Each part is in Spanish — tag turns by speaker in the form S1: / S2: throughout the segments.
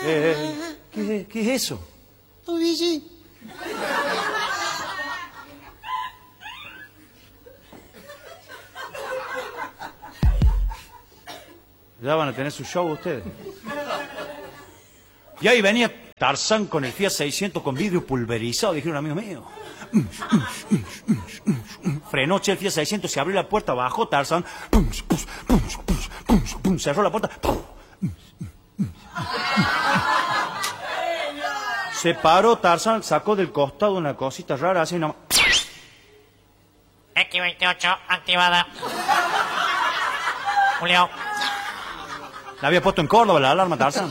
S1: ¿Qué es eso?
S2: Luigi.
S1: Ya van a tener su show ustedes. Y ahí venía Tarzán con el Fiat 600 con vidrio pulverizado, dijeron un amigo mío. Frenó el Fiat 600, se abrió la puerta, bajó Tarzán. Cerró la puerta. Se paró Tarzán, sacó del costado una cosita rara, así nomás.
S3: X28 activada. Julio.
S1: La había puesto en Córdoba la alarma Tarzán.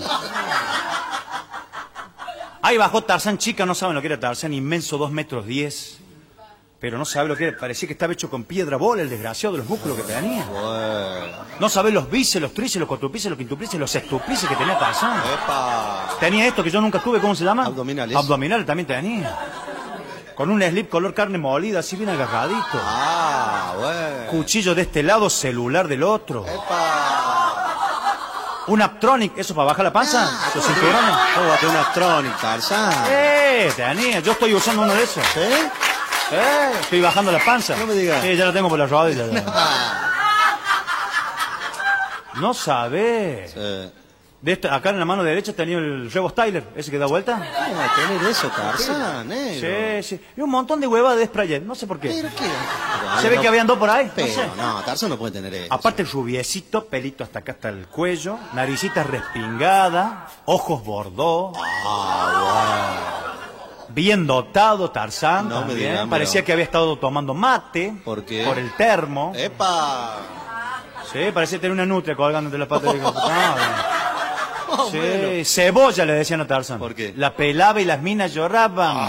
S1: Ahí bajó Tarzán, chica, no saben lo que era Tarzán, inmenso, 2 metros 10. Pero no sabe lo que era, parecía que estaba hecho con piedra bola, el desgraciado de los músculos que tenía. No sabe los bíceps, los tríceps, los cuatrupíceps, los quintuplíceps, los sextuplíceps que tenía Tarzán.
S2: Epa.
S1: Tenía esto que yo nunca tuve, ¿cómo se llama?
S2: Abdominales.
S1: Abdominales también tenía. Con un slip color carne molida, así bien agarradito.
S2: Ah, bueno.
S1: Cuchillo de este lado, celular del otro.
S2: Epa.
S1: Un Aptronic, ¿eso para bajar la panza? ¿Los cinturones?
S2: ¿Cómo va a tener un Aptronic, Tarzán?
S1: Tenía, yo estoy usando uno de esos.
S2: ¿Sí?
S1: Estoy bajando la panza.
S2: No me digas.
S1: Sí, ya la tengo por las rodillas. No sabés.
S2: Sí.
S1: Acá en la mano derecha tenía el Revo Styler, ese que da vuelta.
S2: ¿Cómo va a tener eso, Tarzán,
S1: Sí, sí. Y un montón de huevas de Sprayer, no sé por qué.
S2: ¿Pero qué?
S1: ¿Se ve que habían 2 por ahí?
S2: Pero
S1: No sé.
S2: no, Tarzán no puede tener eso.
S1: Aparte el rubiecito, pelito hasta acá, hasta el cuello, naricita respingada, ojos bordó. Bien dotado Tarzán
S2: No me
S1: también.
S2: digas,
S1: Parecía
S2: pero-
S1: que había estado tomando mate.
S2: ¿Por qué?
S1: Por el termo.
S2: ¡Epa!
S1: Sí, parecía tener una nutria colgando de la pata. Sí,
S2: Bueno.
S1: cebolla le decían a Tarzán.
S2: ¿Por qué?
S1: La pelaba y las minas lloraban.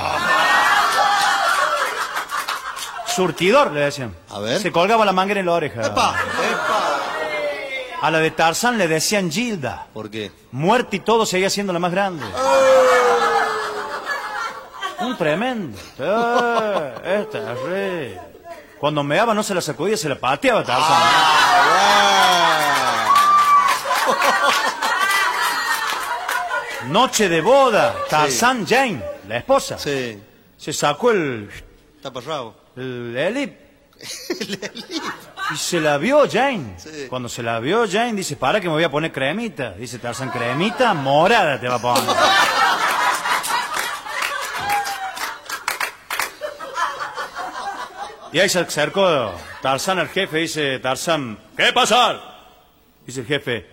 S1: Surtidor le decían.
S2: A ver.
S1: Se colgaba la manguera en la oreja.
S2: ¡Epa! ¡Epa!
S1: A la de Tarzán le decían Gilda.
S2: ¿Por qué?
S1: Muerta y todo seguía siendo la más grande. Un tremendo. Esta es re. Cuando meaba no se la sacudía, se la pateaba Tarzán. Noche de boda, Tarzán Jane, la esposa.
S2: Sí.
S1: Se sacó el
S2: Taparrabo.
S1: elip. Y se la vio Jane.
S2: Sí.
S1: Cuando se la vio Jane, dice, para que me voy a poner cremita. Dice Tarzán, cremita morada te va a poner. Y ahí se acercó Tarzán al jefe, dice Tarzán, ¿qué pasa? Dice el jefe,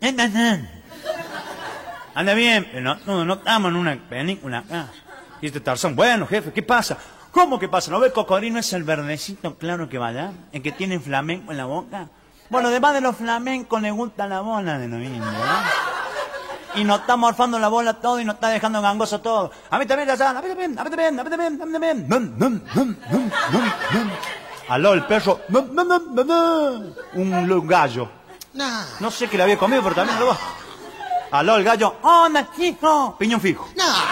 S1: anda bien, no estamos en una película acá. Dice Tarzán, bueno jefe, ¿qué pasa? ¿Cómo que pasa? ¿No ve el cocodrilo es el verdecito claro que va allá? ¿El que tiene flamenco en la boca? Bueno, además de los flamencos le gusta la bola de noviembre, ¿no? Y nos está morfando la bola todo y nos está dejando gangoso todo. A mí también, Tarzán, a mí también, a mí también, a mí también, a mí también. Aló, el perro, un gallo.
S2: Nah.
S1: No sé qué le había comido, pero también lo va. Aló, el gallo, ¡onda, chico! Piñón fijo.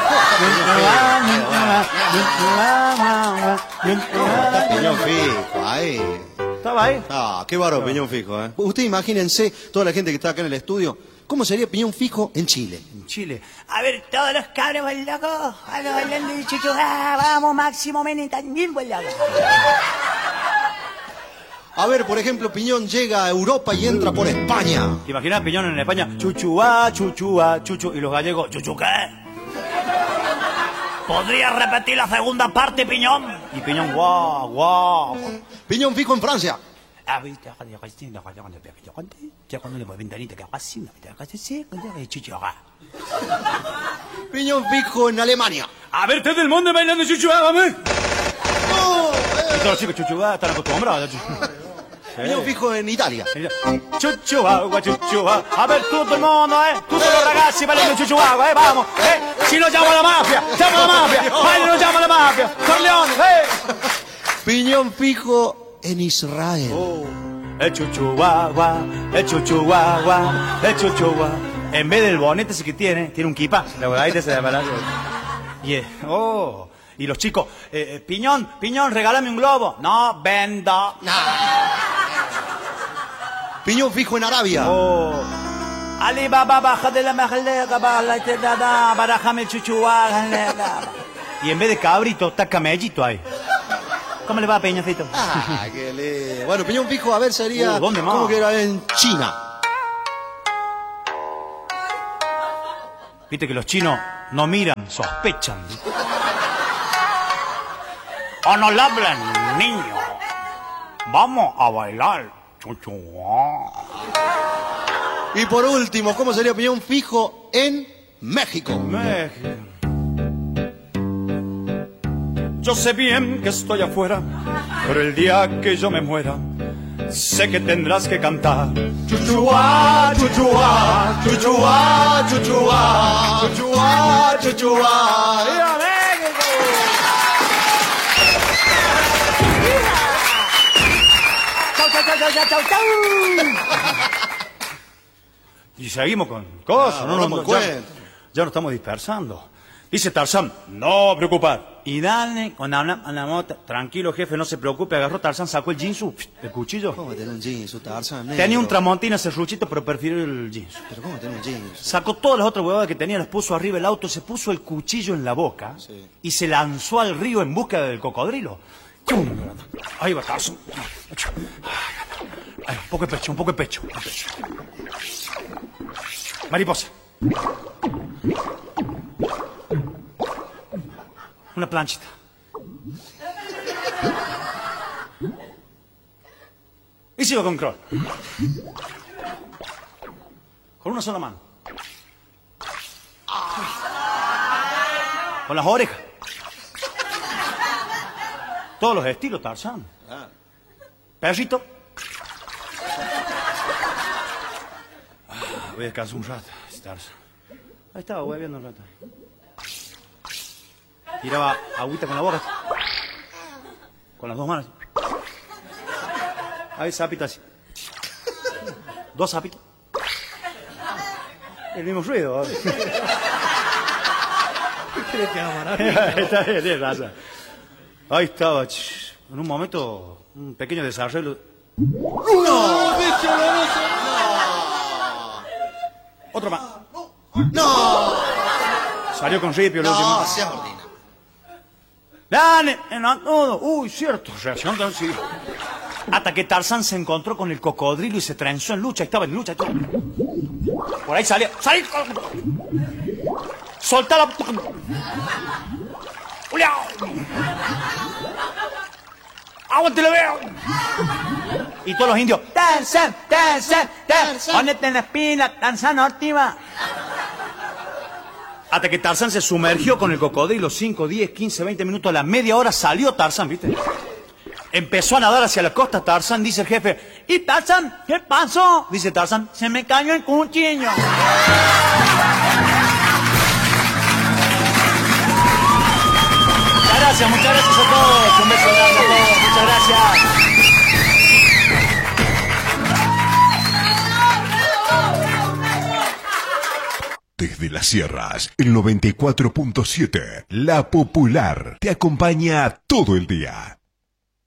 S2: Está piñón fijo, ahí.
S1: ¿Estaba ahí?
S2: Ah, qué bárbaro piñón fijo, ¿eh? Ustedes imagínense, toda la gente que está acá en el estudio, ¿cómo sería piñón fijo en Chile?
S1: En Chile.
S3: A ver, todos los cabros bailando, bailando y chuchuá, vamos, Máximo Meni también bailando.
S2: A ver, por ejemplo, Piñón llega a Europa y entra por España.
S1: ¿Te imaginas Piñón en España? Chuchuá, chuchuá, chuchu. Y los gallegos, chuchu, ¿qué?
S3: ¿Podrías repetir la segunda parte, Piñón?
S1: Y Piñón, guau, guau.
S2: Piñón fijo en Francia. Piñón fijo en Alemania.
S1: A ver, todo el mundo bailando chuchuá, vamos. Y todos los chicos chuchuá están acostumbrados.
S2: Piñón fijo en Italia.
S1: Chuchuagua, chuchuá. A ver, todo el mundo, Tutti los ragazzi bailando chuchuagua, vamos, Si lo llamo a la mafia, baile lo llamo a la mafia. Corleone,
S2: Piñón fijo en Israel.
S1: El chuchuagua, el chuchuagua, el chuchuagua. En vez del bonete ese que tiene un kipá. La verdad, ese de balazo. Y los chicos, Piñón, regálame un globo. No, vendo.
S2: Piñón fijo en Arabia.
S1: Alibaba, baja de la majalega, barajame el chuchuá. Y en vez de cabrito, está camellito ahí. ¿Cómo le va, Peñacito?
S2: Ah, qué le... Bueno, piñón fijo, a ver, sería...
S1: ¿Dónde más?
S2: ¿Cómo que era en China?
S1: Viste que los chinos no miran, sospechan. ¡Oh, no le hablan, niño! Vamos a bailar, chuchuá.
S2: Y por último, ¿cómo sería piñón fijo en México?
S1: México. Yo sé bien que estoy afuera, pero el día que yo me muera, sé que tendrás que cantar.
S2: Chuchuá, chuchuá, chuchuá, chuchuá, chuchuá, chuchuá.
S1: ¡Viva México!
S3: Chau, chau, chau, chau, chau, chau.
S1: Y seguimos con cosas,
S2: Ah,
S1: no
S2: nos
S1: nos
S2: damos cuenta.
S1: ya nos estamos dispersando. Dice Tarzán, no preocupar. Y dale, con la mota, tranquilo jefe, no se preocupe, agarró Tarzán, sacó el jeans, el cuchillo.
S2: ¿Cómo tener un jeans, su Tarzán negro?
S1: Tenía un tramontina serruchito, pero prefirió el jeans.
S2: ¿Pero cómo tener un jeans?
S1: Sacó todas las otras huevadas que tenía, las puso arriba del auto, se puso el cuchillo en la boca
S2: Sí.
S1: y se lanzó al río en busca del cocodrilo. Ahí va Tarzán. Ay, un poco de pecho, un poco de pecho. Mariposa. Una planchita. Y sigo con crawl. Con una sola mano. Con las orejas. Todos los estilos, Tarzán. Perrito. Voy a descansar un rato, Tarzán. Ahí estaba hueviendo un rato. Tiraba agüita con la boca. Con las dos manos. Ahí, sapito así. Dos sapitos. El mismo ruido. Está bien, tienes razón. Ahí estaba. En un momento, un pequeño desarrollo. Otro más.
S2: ¡No!
S1: Salió con ripio el último.
S2: No, seas ordinario.
S1: Dale, no, todo. Uy, cierto, reacción tan sí. Hasta que Tarzán se encontró con el cocodrilo y se trenzó en lucha, estaba en lucha y todo. Por ahí salía. ¡Salí! ¡Soltá la... ¡Uliao! ¡Aguante, lo veo! Y todos los indios. ¡Tarzán, Tarzán, Tarzán! ¡Ponete en la espina, Tarzán, óptima! Hasta que Tarzán se sumergió con el cocodrilo, 5, 10, 15, 20 minutos, a la media hora salió Tarzán, ¿viste? Empezó a nadar hacia la costa Tarzán, dice el jefe. ¿Y Tarzán? ¿Qué pasó? Dice Tarzán, se me cayó el cuchillo. Muchas gracias a todos. Un beso grande a todos. Muchas gracias.
S4: Desde las sierras, el 94.7, La Popular, te acompaña todo el día.